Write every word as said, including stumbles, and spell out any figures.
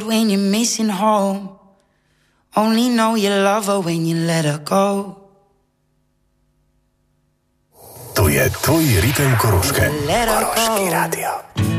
when you're missing home. Only know you love her when you let her go. To je tvoj ritem Koroške. Let her Koroški go. radio.